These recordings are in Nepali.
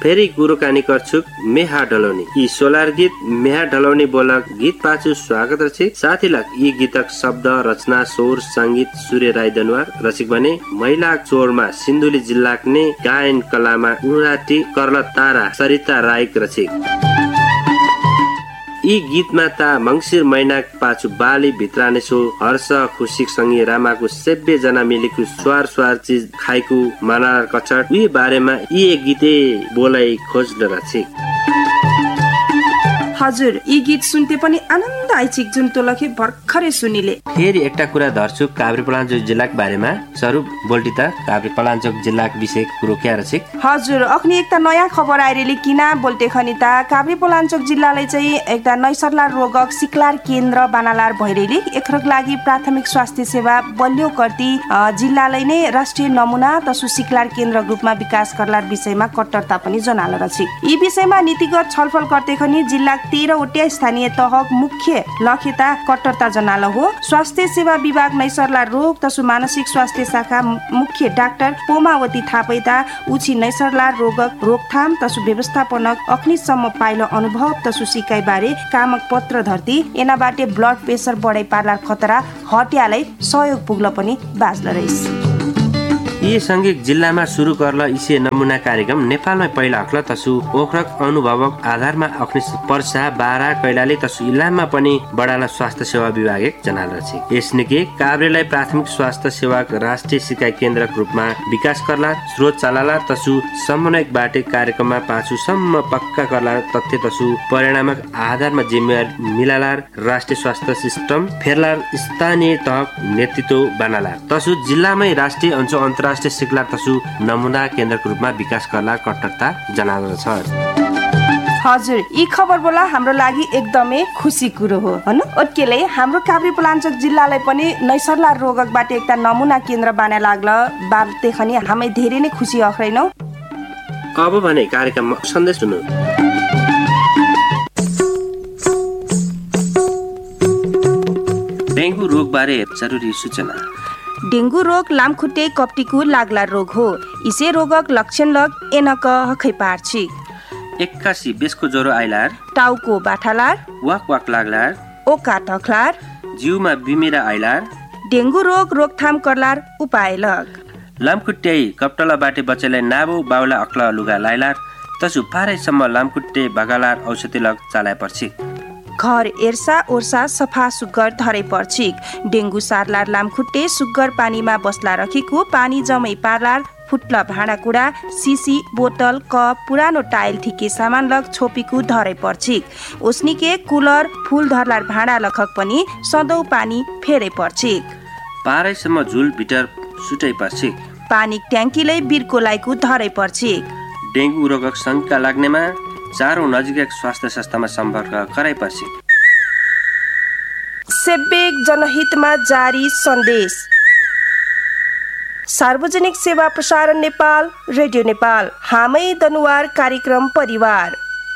फेरि कुरोकानी गर्छु मेहा ढलौनी यी सोलार गीत मेहा ढलौनी बोलक गीत पाछु स्वागत रसिक साथीलक यी गीतक शब्द रचना स्वर संगीत सूर्य राई दनुवार रसिक भने महिला चोरमा सिन्धुली जिल्लाक ने गायन कलामा उराटी कर्ल तारा सरिता राईक रसिक यी गीतमा ता मंसिर महिना पाछु बाली भित्राने सो हर्ष खुसी सँगै रामाको सेब्बे जना मिलेको स्वार चीज खाइको माना कचट यी बारेमा यी गीते बोलाई खोज्न रसिक हजुर यी गीत सुन्ते पनि आनन्द आइचिक जुन तोलखे भर्खरै सुनिले फेरि एकटा कुरा धर्छु काभ्रेपलाञ्चोक जिल्लाको बारेमा स्वरूप बोल्टिता काभ्रेपलाञ्चोक जिल्लाको विषय कुरो क्या रसिक हजुर अखनि एकटा नयाँ खबर आइरेले किन बोल्टे खनिता काभ्रेपलाञ्चोक जिल्लालाई चाहिँ एकटा नैसर्लार रोगक सिक्लार केन्द्र बानालार भइरेले एकरक लागि प्राथमिक स्वास्थ्य सेवा बलियो कर्ती जिल्लालाई नै राष्ट्रिय नमुना तसु सिक्लार केन्द्र रूपमा विकास गर्लार विषयमा कट्टरता पनि जनाल रसिक यी विषयमा नीतिगत छलफल गर्दै खनि जिल्ला 13वटा स्थानीय तहक मुख्य लक्ष्यता कट्टरता जनाल हो स्वास्थ्य सेवा विभाग नैसर्ला रोग तसु मानसिक स्वास्थ्य शाखा मुख्य डाक्टर पोमावती थापैता उछि नैसर्ला रोगक रोकथाम तसु व्यवस्थापनक अग्निसम्म पाइलो अनुभव तसु सिकाइ बारे कामक पत्र धरती एनाबाटे ब्लड प्रेसर बढाइ पार्लार खतरा हट्यालाई सहयोग पुग्ल पनि बाज्ल रहिस यी संगीत जिल्लामा सुरु गर्ल इसे नमुना कार्यक्रम नेपालमै पहिला हक्ल तसु ओखरक अनुभवक आधारमा अख्नि पर्सा बारा कैलाली तसु इलाममा पनि बडाला स्वास्थ्य सेवा विभाग एक जनाल छ यसनिके काभ्रेलाई प्राथमिक स्वास्थ्य सेवा राष्ट्रिय सिकाइ केन्द्रक रूपमा विकास गर्ला स्रोत चलाला तसु समन्वयक बाटे कार्यक्रममा पाछुसम्म पक्का गर्ला तथ्य तसु परिणामक आधारमा जिम्मेवारी मिलालार राष्ट्रिय स्वास्थ्य सिस्टम फेरलार स्थानीय तहक नेतृत्व बनाला तसु जिल्लामै राष्ट्रिय अन्तर्राष्ट्रिय सिक्ला तसु नमुना केन्द्रको रूपमा विकास गर्ला कट्टरता जनाल छ हजुर यी खबर बोला हाम्रो लागि एकदमै खुसी कुरो हो हैन ओकेले हाम्रो काभ्रेपलाञ्चोक जिल्लालाई पनि नैसर्ला रोगकबाट एउटा नमुना केन्द्र बना लाग्ला बाते खनि हामी धेरै नै खुसी अख्रैनौ अब भने कार्यक्रममा सन्देश सुन्नु डेंगु रोग बारे जरुरी सूचना डेंगू रोग लामखुट्टे कप्टीको लाग्ला रोग हो इसे रोगक लक्षण लग एनक हखै पार्छि 81 बेसको ज्वरो आइलार टाउको बाठालार वाक लाग्लार ओका टखलार जिउमा बिमिरा आइलार डेंगू रोग रोकथाम करलार उपाय लग लामखुट्टे कप्टला बाटे बच्चालाई नाबो बाउला अक्ला लुगा लाइलार तसु पारैसम्म लामखुट्टे भगालार औषधि लग चालाय पर्छि घर एर्सा ओर्सा सफा सुग्घर धरै पर्छिक डेंगू सारलार लामखुट्टे सुग्घर पानीमा बस्ला रखेको पानी जमै पार्लार फुट्ला भाँडाकुँडा सिसी बोतल कप पुरानो टाइल ठिके सामान लग छोपीको धरै पर्छिक ओस्निके कुलर फूल धरलार भाँडा लखक पनि सधौं पानी फेरै पर्छिक पारैसम्म झुल भिटर सुटै पर्छिक पानी ट्याङ्कीलाई बिर्कोलाइको धरै पर्छिक डेंगू रोगक शंका लाग्नेमा चारौं नजिकैको स्वास्थ्य संस्थामा सम्पर्क गराइ पर्छिक सेब्बेक जनहितमा जारी सन्देश सार्वजनिक सेवा प्रसारण नेपाल रेडियो नेपाल हामै दनुवार कार्यक्रम परिवार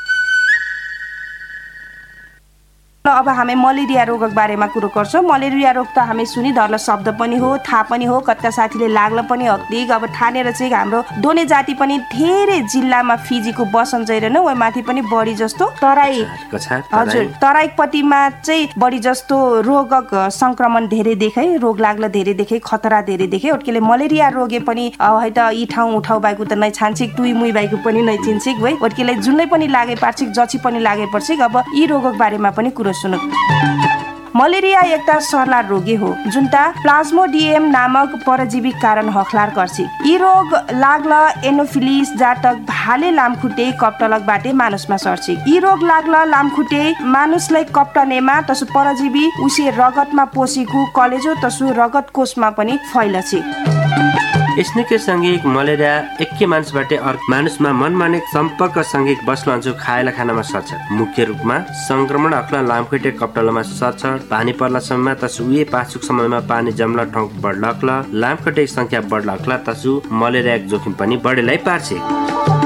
अब हामी मलेरिया रोगक बारेमा कुरो गर्छौं मलेरिया रोग त हामी सुनि धर्ल शब्द पनि हो थाहा पनि हो कत्ता साथीले लाग्ल पनि हक्दिक अब ठानेर चाहिँ हाम्रो दोने जाति पनि धेरै जिल्लामा फिजीको बसन जइरन व माथि पनि बढी जस्तो तराई हजुर तराईपट्टिमा चाहिँ बढी जस्तो रोगक संक्रमण धेरै देखे रोग लाग्ल धेरै देखे खतरा धेरै देखे ओटकेले मलेरिया रोगे पनि है त यी ठाउँ उठाउ बाइकु त नै छान्छिक टुई मुई बाइकु पनि नै चिन्छिक भइ ओटकेले जुनै पनि लागे पार्छिक जछि पनि लागे पर्छिक अब यी रोगक बारेमा पनि कुरो सुनौ मलेरिया एउटा सर्ला रोगी हो जुनता प्लाज्मोडियम नामक परजीवी कारण हखलार गर्छ यी रोग लाग्ल एनोफिलिस जातक भाले लामखुट्टे कप्टलक बाटे मानुसमा सर्छ यी रोग लाग्ल लामखुट्टे मानुसलाई कप्टनेमा तसु परजीवी उसे रगतमा पोसेको कलेजो तसु रगत कोषमा पनि फैलछ यसनिके सँगै मलेरिया एकै मानिसबाट अर्को मानिसमा मनमाने सम्पर्क सँगै बस्लान्चो खाएला खानामा सर्छ मुख्य रूपमा संक्रमण अक्ला लामखुट्टे कप्टलमा सर्छ पानी पर्ला समयमा तसु उही पाछुक समयमा पानी जम्ला ठाउँ बढ्लक्ला लामखुट्टे संख्या बढ्लक्ला तसु मलेरिया जोखिम पनि बढेलाई पार्छ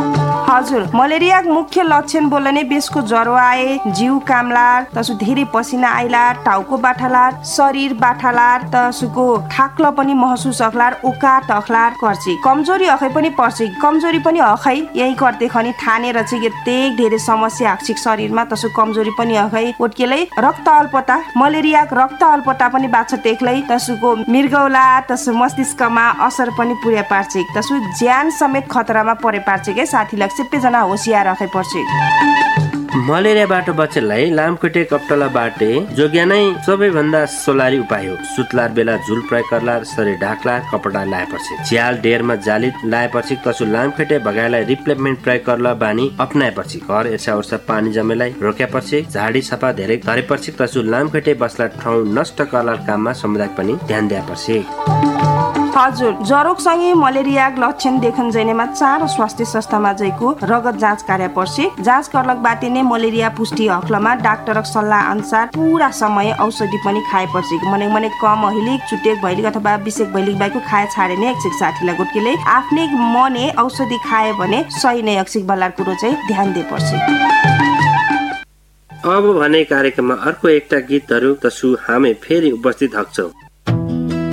हजुर, मलेरिया मुख्य लक्षण बोल्ने बेसको ज्वरो आए, जिउ कामलार, तसु धेरै पसिना आइलार, टाउको बाठालार, शरीर बाठालार, तसुको थाक्ल पनि महसुस अखलार, ओकाट अखलार कर्ची, कमजोरी अखै पनि पर्छ, कमजोरी पनि अखै यही गर्दै खनि थानेर चाहिँ यत्तेक धेरै समस्या आक्सिक शरीरमा, तसु कमजोरी पनि अखै ओटकेलै रक्त अल्पता, मलेरिया रक्त अल्पता पनि बाछ टेक्लै, तसुको मृगौला, तसु मस्तिष्कमा असर पनि पुर्या पार्छ, तसु ज्यान समेत खतरामा परे पार्छ के साथीलाई सबैजना होसियार राखै पर्छ। मलेरियाबाट बच्चेलाई लामखुट्टे कप्टला बाटे जोग्या नै सबैभन्दा सोलारी उपाय हो। सुत्लार बेला झुल प्रयोग गर्लार, शरीर ढाक्लार, कपडा लाएपछि, झ्याल डेरमा जाली लाएपछि, तसु लामखुट्टे भगाइलाई रिप्लेसमेन्ट प्रयोग गर्ला बानी अपनाएपछि, घर एर्सा वर्षा पानी जमेलाई रोक्यापछि, झाडी सफा धेरै गरेपछि, तसु लामखुट्टे बस्ला ठाउँ नष्ट गर्लार काममा समुदाय पनि ध्यान दिएपछि। हजुर, ज्वरोसँगै मलेरिया लक्षण देखन जैनेमा 4 स्वास्थ्य संस्थामा जैको रगत जाँच कार्य पर्छ। जाँच करलक बाटे नै मलेरिया पुष्टि हकलमा डाक्टरक सल्लाह अनुसार पूरा समय औषधि पनि खाए पर्छ। मने कम अहिलिक चुटेक भइलिक अथवा विषेक भइलिक बाइको खाए छाडे नै एकसिक साथीलाई गोटकेले आफ्नै मने औषधि खाए भने सही नै एकसिक बल्लार कुरो चाहिँ ध्यान दिए पर्छ। अब भने कार्यक्रममा अर्को एकटा गीतहरू तसु हामी फेरि उपस्थित हक्छौँ।